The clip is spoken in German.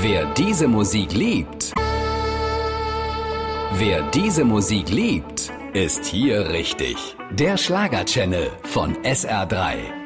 Wer diese Musik liebt, ist hier richtig. Der Schlager-Channel von SR3.